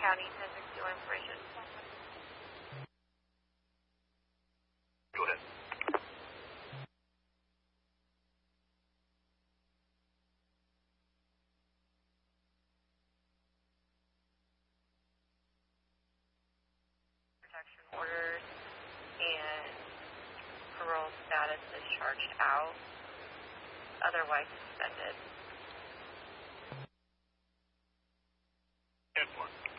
County 1061 information. Go ahead. Protection orders and parole status is charged out, otherwise suspended. 10-1.